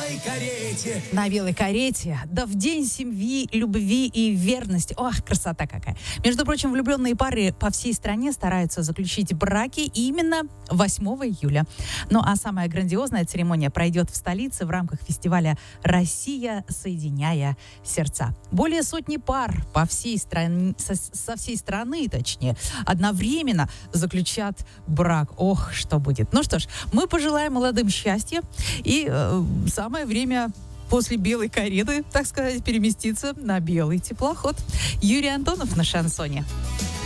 На белой карете, да в день семьи, любви и верности. Ох, красота какая. Между прочим, влюбленные пары по всей стране стараются заключить браки именно 8 июля. Ну а самая грандиозная церемония пройдет в столице в рамках фестиваля «Россия, соединяя сердца». Более сотни пар по всей стране, со всей страны, точнее, одновременно заключат брак. Ох, что будет. Ну что ж, мы пожелаем молодым счастья и самое время после белой кареты, так сказать, переместиться на белый теплоход. Юрий Антонов на шансоне.